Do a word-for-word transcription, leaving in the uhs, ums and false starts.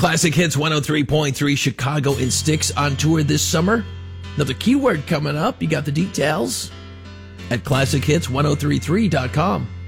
Classic Hits one oh three point three Chicago and Styx on tour this summer. Another keyword coming up. You got the details at classic hits ten thirty-three dot com.